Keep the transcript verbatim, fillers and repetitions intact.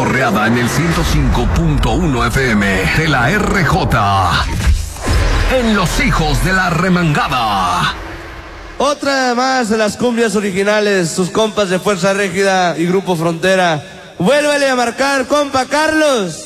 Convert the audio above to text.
cotorreada en el ciento cinco punto uno F M de la R J. En Los Hijos de la Remangada. Otra más de las cumbias originales, sus compas de Fuerza Régida y Grupo Frontera. Vuélvele a marcar, compa Carlos.